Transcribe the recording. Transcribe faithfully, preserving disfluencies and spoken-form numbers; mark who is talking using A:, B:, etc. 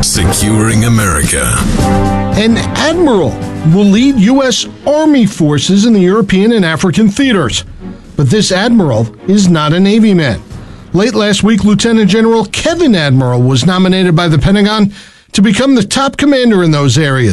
A: Securing America.
B: An admiral will lead U S Army forces in the European and African theaters. But this admiral is not a Navy man. Late last week, Lieutenant General Kevin Admiral was nominated by the Pentagon to become the top commander in those areas.